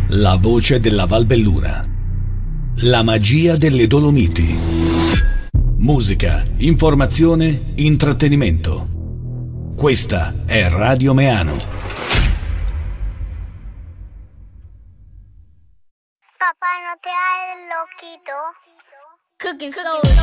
La voce della Val Belluna. La magia delle Dolomiti. Musica, informazione, intrattenimento. Questa è Radio Meano. Papà, ¿no te da el loquito? Cooking soul.